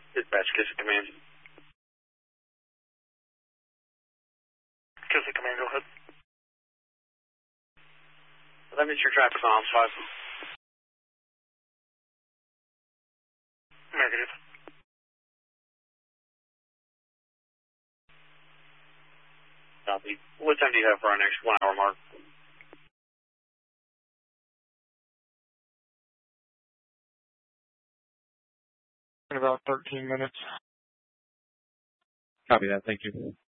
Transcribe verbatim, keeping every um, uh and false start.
Dispatch, Kissick Command. Kissick Command, go ahead. Let me your traffic on five. Negative. Copy. What time do you have for our next one hour mark? In about thirteen minutes. Copy that. Thank you.